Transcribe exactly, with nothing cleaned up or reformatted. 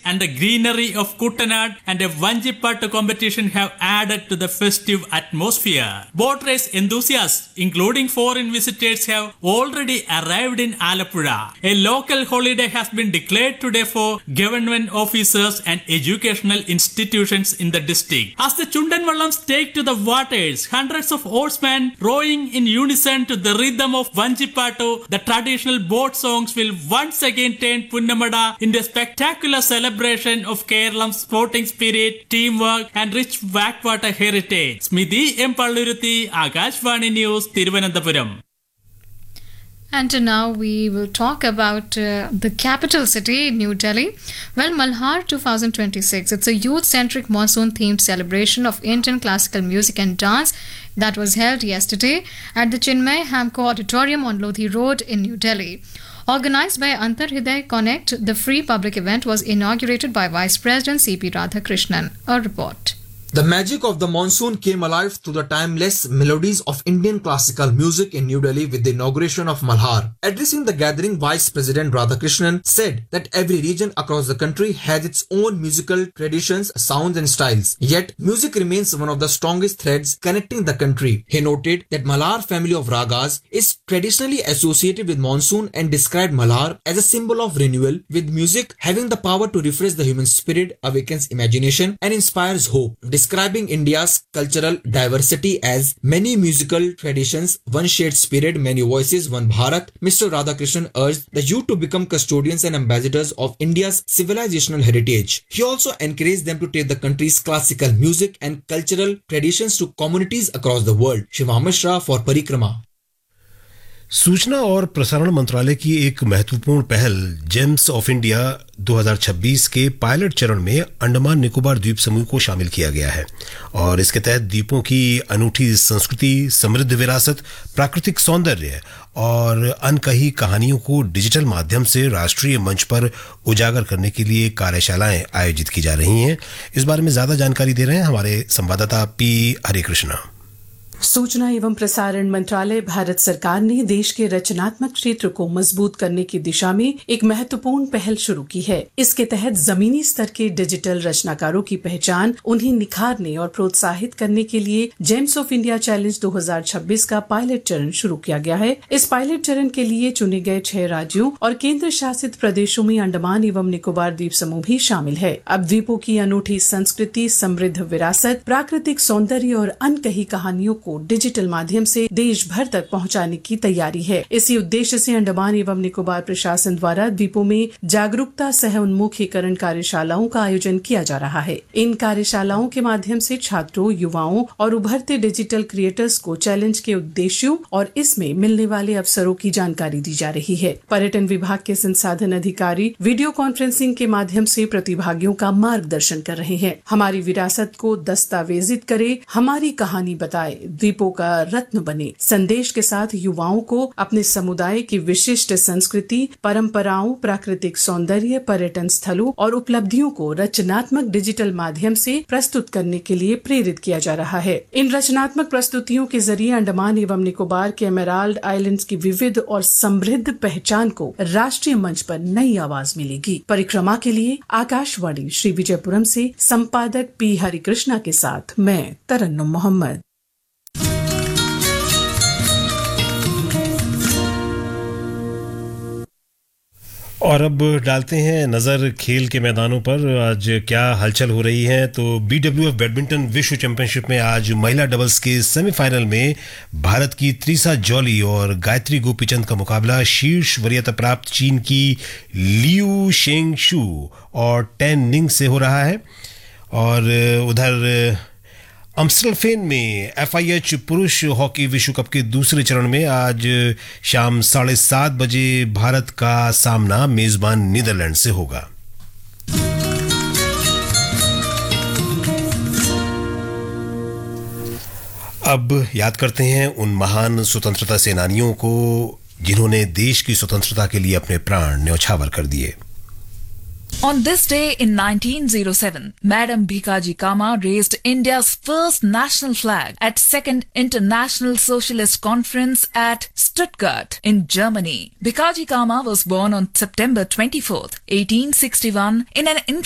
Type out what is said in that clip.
and the greenery of Kuttanad and a Vanjipattu competition have added to the festive atmosphere. Boat race enthusiasts, including foreign visitors, have already arrived in Alappuzha. A local holiday has been declared today for government officers and educational institutions in the district. As the Chundanvallams take to the waters, hundreds of oarsmen rowing in unison to the rhythm of Vanjipattu, the traditional boat songs will once again turn Punnamada into a spectacular celebration of Kerala's sporting spirit, teamwork and rich backwater heritage. Smidhi M. Palluruthi, Akashvani News, Thiruvananthapuram. And now we will talk about uh, the capital city, New Delhi. Well, Malhar twenty twenty-six, it's a youth-centric monsoon-themed celebration of Indian classical music and dance that was held yesterday at the Chinmay Hamko Auditorium on Lodhi Road in New Delhi. Organized by Antar Hriday Connect, the free public event was inaugurated by Vice President C P Radhakrishnan. A report. The magic of the monsoon came alive through the timeless melodies of Indian classical music in New Delhi with the inauguration of Malhar. Addressing the gathering, Vice President Radhakrishnan said that every region across the country has its own musical traditions, sounds and styles. Yet, music remains one of the strongest threads connecting the country. He noted that Malhar family of ragas is traditionally associated with monsoon and described Malhar as a symbol of renewal, with music having the power to refresh the human spirit, awakens imagination and inspires hope. Describing India's cultural diversity as many musical traditions, one shared spirit, many voices, one Bharat, Mister Radhakrishnan urged the youth to become custodians and ambassadors of India's civilizational heritage. He also encouraged them to take the country's classical music and cultural traditions to communities across the world. Shivam Mishra for Parikrama. सूचना और प्रसारण मंत्रालय की एक महत्वपूर्ण पहल James of India दो हज़ार छब्बीस के पायलट चरण में अंडमान निकोबार द्वीप समूह को शामिल किया गया है और इसके तहत द्वीपों की अनूठी संस्कृति, समृद्ध विरासत, प्राकृतिक सौंदर्य और अनकही कहानियों को डिजिटल माध्यम से राष्ट्रीय मंच पर उजागर करने के लिए कार्यशालाएं आयोजित की जा रही हैं। इस बारे में ज्यादा जानकारी दे रहे हैं हमारे संवाददाता पी हरिकृष्णा। सूचना एवं प्रसारण मंत्रालय भारत सरकार ने देश के रचनात्मक क्षेत्र को मजबूत करने की दिशा में एक महत्वपूर्ण पहल शुरू की है। इसके तहत जमीनी स्तर के डिजिटल रचनाकारों की पहचान, उन्हें निखारने और प्रोत्साहित करने के लिए जेम्स ऑफ इंडिया चैलेंज दो हज़ार छब्बीस का पायलट चरण शुरू किया गया है। इस पायलट चरण के लिए चुने गए छह राज्यों और केंद्र शासित प्रदेशों में अंडमान एवं निकोबार द्वीप समूह भी शामिल है। अब द्वीपों की अनूठी संस्कृति, समृद्ध विरासत, प्राकृतिक सौंदर्य और अनकही कहानियों को डिजिटल माध्यम से देश भर तक पहुंचाने की तैयारी है। इसी उद्देश्य से अंडमान एवं निकोबार प्रशासन द्वारा द्वीपों में जागरूकता सह उन्मुखीकरण कार्यशालाओं का आयोजन किया जा रहा है। इन कार्यशालाओं के माध्यम से छात्रों, युवाओं और उभरते डिजिटल क्रिएटर्स को चैलेंज के उद्देश्यों और इसमें मिलने वाले अवसरों की जानकारी दी जा रही है। पर्यटन विभाग के संसाधन अधिकारी वीडियो कॉन्फ्रेंसिंग के माध्यम से प्रतिभागियों का मार्गदर्शन कर रहे हैं। हमारी विरासत को दस्तावेजित करे, हमारी कहानी बताए, द्वीपों का रत्न बने संदेश के साथ युवाओं को अपने समुदाय की विशिष्ट संस्कृति, परंपराओं, प्राकृतिक सौंदर्य, पर्यटन स्थलों और उपलब्धियों को रचनात्मक डिजिटल माध्यम से प्रस्तुत करने के लिए प्रेरित किया जा रहा है। इन रचनात्मक प्रस्तुतियों के जरिए अंडमान एवं निकोबार के एमेराल्ड आइलैंड्स की विविध और समृद्ध पहचान को राष्ट्रीय मंच पर नई आवाज मिलेगी। परिक्रमा के लिए आकाशवाणी श्री विजयपुरम से संपादक पी हरिकृष्णा के साथ मैं तरन्नुम मोहम्मद। और अब डालते हैं नज़र खेल के मैदानों पर आज क्या हलचल हो रही है। तो बीडब्ल्यूएफ बैडमिंटन विश्व चैंपियनशिप में आज महिला डबल्स के सेमीफाइनल में भारत की त्रिसा जॉली और गायत्री गोपीचंद का मुकाबला शीर्ष वरीयता प्राप्त चीन की लियू शेंगशू और टेन निंग से हो रहा है। और उधर अम्स्टरफेन में एफआईएच पुरुष हॉकी विश्व कप के दूसरे चरण में आज शाम साढ़े सात बजे भारत का सामना मेजबान नीदरलैंड से होगा। अब याद करते हैं उन महान स्वतंत्रता सेनानियों को जिन्होंने देश की स्वतंत्रता के लिए अपने प्राण न्यौछावर कर दिए। On this day in nineteen oh seven, Madam Bhikaji Cama raised India's first national flag at Second International Socialist Conference at Stuttgart in Germany. Bhikaji Cama was born on September twenty-fourth, eighteen sixty-one in an